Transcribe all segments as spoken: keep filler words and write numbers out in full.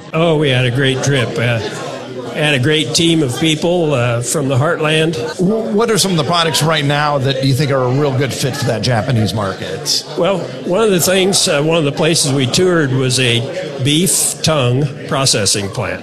Oh, we had a great trip. Uh, had a great team of people uh, from the heartland. What are some of the products right now that you think are a real good fit for that Japanese market? Well, one of the things, uh, one of the places we toured was a beef tongue processing plant.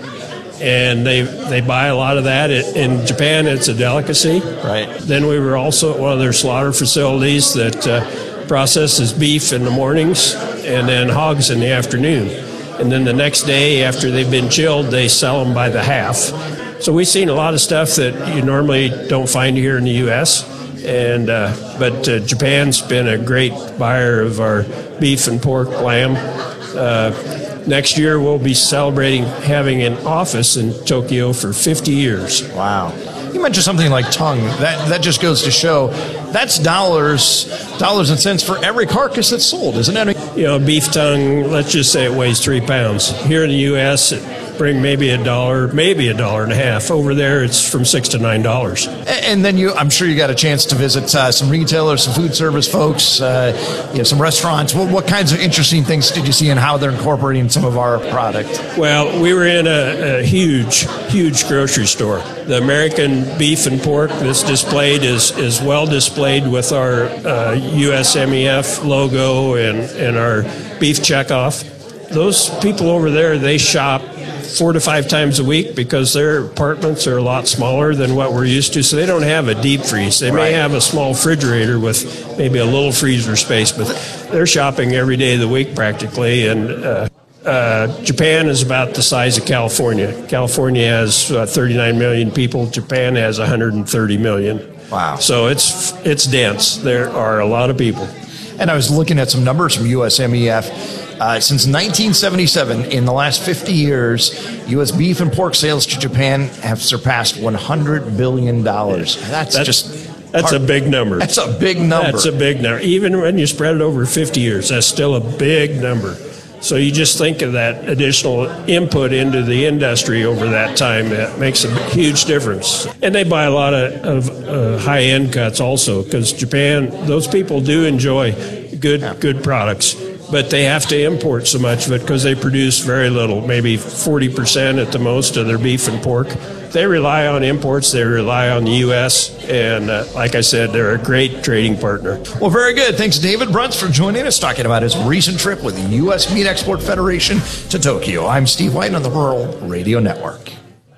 And they they buy a lot of that. It, in Japan, it's a delicacy. Right. Then we were also at one of their slaughter facilities that uh, processes beef in the mornings and then hogs in the afternoon. And then the next day, after they've been chilled, they sell them by the half. So we've seen a lot of stuff that you normally don't find here in the U S And uh, but uh, Japan's been a great buyer of our beef and pork, lamb. Uh, next year, we'll be celebrating having an office in Tokyo for fifty years. Wow. You mentioned something like tongue. That that just goes to show that's dollars, dollars and cents for every carcass that's sold, isn't it? You know, beef tongue, let's just say it weighs three pounds. Here in the U S, it bring maybe a dollar, maybe a dollar and a half. Over there, it's from six to nine dollars. And then you, I'm sure you got a chance to visit uh, some retailers, some food service folks, uh, you know, some restaurants. What, what kinds of interesting things did you see and how they're incorporating some of our product? Well, we were in a, a huge, huge grocery store. The American beef and pork that's displayed is, is well displayed with our uh, U S M E F logo and, and our beef checkoff. Those people over there, they shop four to five times a week because their apartments are a lot smaller than what we're used to, so they don't have a deep freeze. They may have a small refrigerator with maybe a little freezer space, but they're shopping every day of the week practically. And uh, uh, Japan is about the size of California. California has uh, thirty-nine million people. Japan has one hundred thirty million. Wow. So it's it's dense. There are a lot of people. And I was looking at some numbers from U S M E F. Uh, since nineteen seventy-seven, in the last fifty years, U S beef and pork sales to Japan have surpassed one hundred billion dollars. That's, that's just... That's hard. a big number. That's a big number. That's a big number. Even when you spread it over fifty years, that's still a big number. So you just think of that additional input into the industry over that time. That makes a huge difference. And they buy a lot of, of uh, high-end cuts also because Japan, those people do enjoy good yeah. good products. But they have to import so much of it because they produce very little, maybe forty percent at the most of their beef and pork. They rely on imports. They rely on the U S And uh, like I said, they're a great trading partner. Well, very good. Thanks, David Bruntz, for joining us, talking about his recent trip with the U S Meat Export Federation to Tokyo. I'm Steve White on the Rural Radio Network.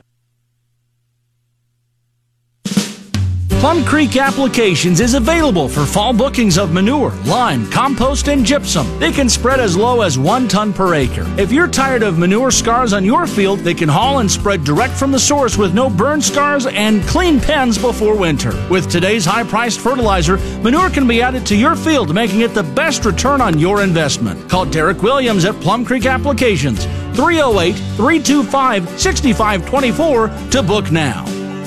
Plum Creek Applications is available for fall bookings of manure, lime, compost, and gypsum. They can spread as low as one ton per acre. If you're tired of manure scars on your field, they can haul and spread direct from the source with no burn scars and clean pens before winter. With today's high-priced fertilizer, manure can be added to your field, making it the best return on your investment. Call Derek Williams at Plum Creek Applications, three oh eight, three two five, six five two four to book now.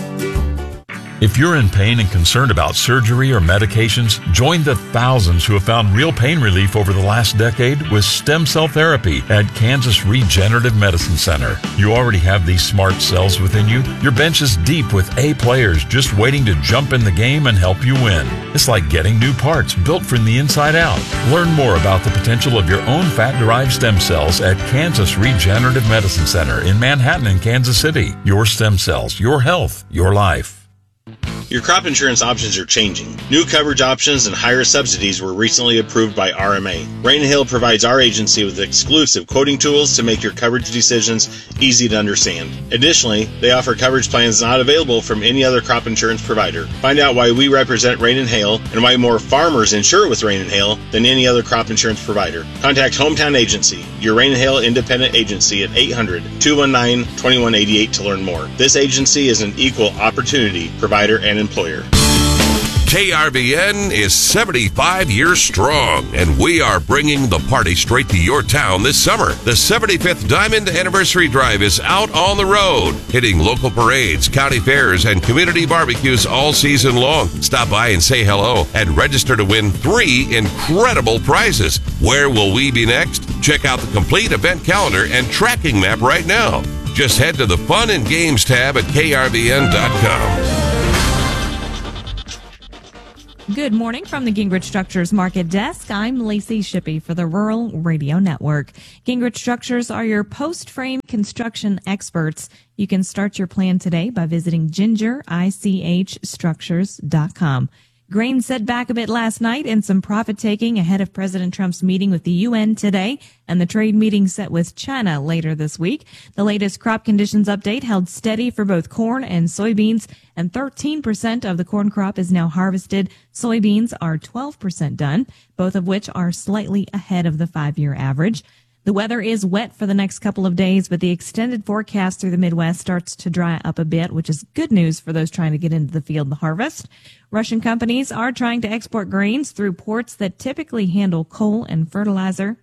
If you're in pain and concerned about surgery or medications, join the thousands who have found real pain relief over the last decade with stem cell therapy at Kansas Regenerative Medicine Center. You already have these smart cells within you. Your bench is deep with A players just waiting to jump in the game and help you win. It's like getting new parts built from the inside out. Learn more about the potential of your own fat-derived stem cells at Kansas Regenerative Medicine Center in Manhattan and Kansas City. Your stem cells, your health, your life. Your crop insurance options are changing. New coverage options and higher subsidies were recently approved by R M A. Rain and Hail provides our agency with exclusive quoting tools to make your coverage decisions easy to understand. Additionally, they offer coverage plans not available from any other crop insurance provider. Find out why we represent Rain and Hail and why more farmers insure with Rain and Hail than any other crop insurance provider. Contact Hometown Agency, your Rain and Hail independent agency at eight hundred, two one nine, two one eight eight to learn more. This agency is an equal opportunity provider and employer. K R V N is seventy-five years strong, and we are bringing the party straight to your town this summer. The seventy-fifth Diamond Anniversary Drive is out on the road, hitting local parades, county fairs, and community barbecues all season long. Stop by and say hello and register to win three incredible prizes. Where will we be next? Check out the complete event calendar and tracking map right now. Just head to the Fun and Games tab at K R V N dot com. Good morning from the Gingrich Structures Market Desk. I'm Lacey Shippey for the Rural Radio Network. Gingrich Structures are your post-frame construction experts. You can start your plan today by visiting ginger ich structures dot com. Grain set back a bit last night and some profit-taking ahead of President Trump's meeting with the U N today and the trade meeting set with China later this week. The latest crop conditions update held steady for both corn and soybeans, and thirteen percent of the corn crop is now harvested. Soybeans are twelve percent done, both of which are slightly ahead of the five-year average. The weather is wet for the next couple of days, but the extended forecast through the Midwest starts to dry up a bit, which is good news for those trying to get into the field and harvest. Russian companies are trying to export grains through ports that typically handle coal and fertilizer.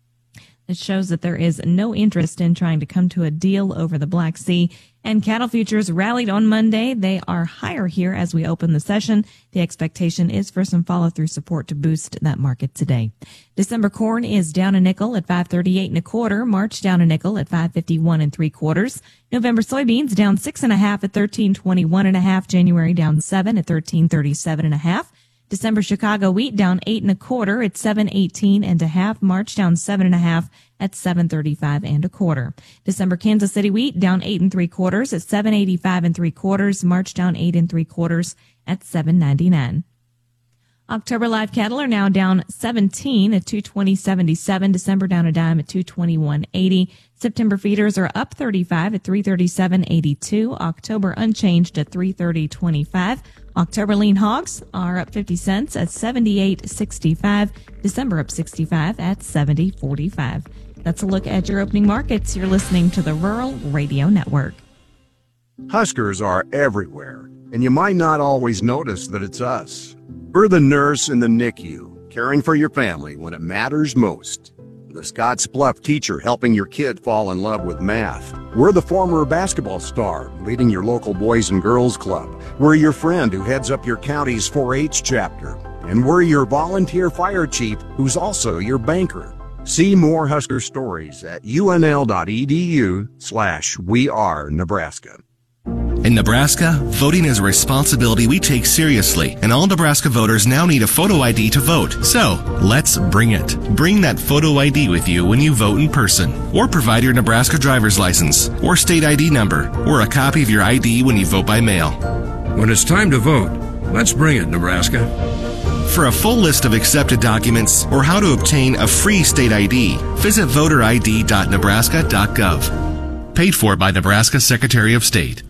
It shows that there is no interest in trying to come to a deal over the Black Sea. And cattle futures rallied on Monday. They are higher here as we open the session. The expectation is for some follow-through support to boost that market today. December corn is down a nickel at five thirty-eight and a quarter. March down a nickel at five fifty-one and three quarters. November soybeans down six and a half at thirteen twenty-one and a half. January down seven at thirteen thirty-seven and a half. December Chicago wheat down eight and a quarter at seven eighteen and a half. March down seven and a half at seven thirty-five and a quarter. December Kansas City wheat down eight and three quarters at seven eighty-five and three quarters. March down eight and three quarters at seven ninety-nine. October live cattle are now down seventeen at two twenty seventy-seven. December down a dime at two twenty-one eighty. September feeders are up thirty-five at three thirty-seven eighty-two. October unchanged at three thirty twenty-five. October lean hogs are up fifty cents at seventy-eight sixty-five. December up sixty-five at seventy forty-five. That's a look at your opening markets. You're listening to the Rural Radio Network. Huskers are everywhere, and you might not always notice that it's us. We're the nurse in the N I C U, caring for your family when it matters most. The Scottsbluff teacher helping your kid fall in love with math. We're the former basketball star leading your local Boys and Girls Club. We're your friend who heads up your county's four H chapter. And we're your volunteer fire chief who's also your banker. See more Husker stories at unl.edu slash we are Nebraska. In Nebraska, voting is a responsibility we take seriously, and all Nebraska voters now need a photo I D to vote. So, let's bring it. Bring that photo I D with you when you vote in person, or provide your Nebraska driver's license, or state I D number, or a copy of your I D when you vote by mail. When it's time to vote, let's bring it, Nebraska. For a full list of accepted documents or how to obtain a free state I D, visit voter I D dot nebraska dot gov. Paid for by Nebraska Secretary of State.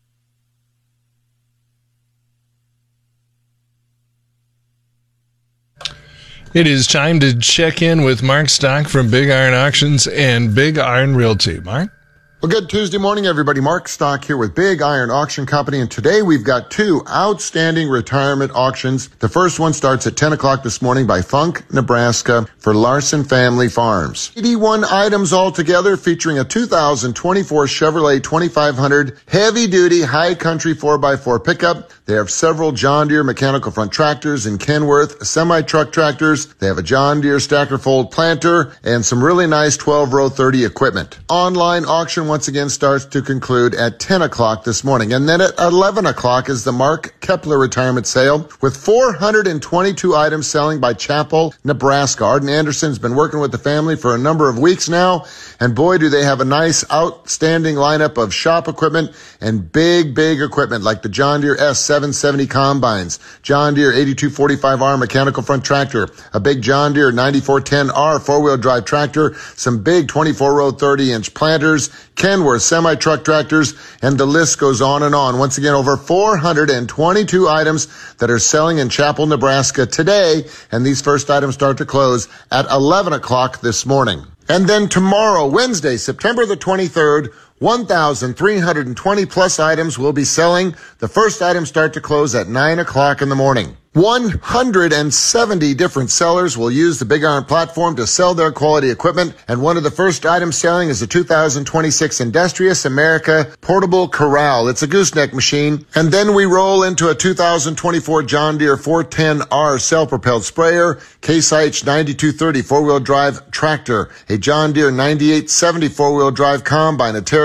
It is time to check in with Mark Stock from Big Iron Auctions and Big Iron Realty. Mark? Well, good Tuesday morning, everybody. Mark Stock here with Big Iron Auction Company, and today we've got two outstanding retirement auctions. The first one starts at ten o'clock this morning by Funk, Nebraska for Larson Family Farms. eighty-one items altogether, featuring a two thousand twenty-four Chevrolet twenty-five hundred heavy-duty high country four by four pickup. They have several John Deere mechanical front tractors and Kenworth semi-truck tractors. They have a John Deere stacker fold planter and some really nice twelve row thirty equipment. Online auction once again starts to conclude at ten o'clock this morning. And then at eleven o'clock is the Mark Kepler retirement sale with four hundred twenty-two items selling by Chapel, Nebraska. Arden Anderson's been working with the family for a number of weeks now, and boy, do they have a nice, outstanding lineup of shop equipment and big, big equipment like the John Deere S seven seventy combines, John Deere eighty-two forty-five R mechanical front tractor, a big John Deere ninety-four ten R four-wheel drive tractor, some big twenty-four row thirty inch planters, Kenworth semi-truck tractors, and the list goes on and on. Once again, over four hundred twenty-two items that are selling in Chapel, Nebraska today, and these first items start to close at eleven o'clock this morning. And then tomorrow, Wednesday, September the twenty-third, one thousand three hundred twenty plus items will be selling. The first items start to close at nine o'clock in the morning. one hundred seventy different sellers will use the Big Iron platform to sell their quality equipment, and one of the first items selling is the two thousand twenty-six Industrious America Portable Corral. It's a gooseneck machine. And then we roll into a two thousand twenty-four John Deere four ten R self-propelled sprayer, Case I H ninety-two thirty four-wheel drive tractor, a John Deere ninety-eight seventy four-wheel drive combine, a Terra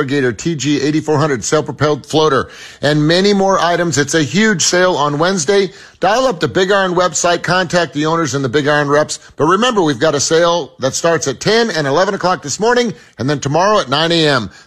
Navigator T G eighty-four hundred self-propelled floater, and many more items. It's a huge sale on Wednesday. Dial up the Big Iron website, contact the owners and the Big Iron reps. But remember, we've got a sale that starts at ten and eleven o'clock this morning, and then tomorrow at nine a.m.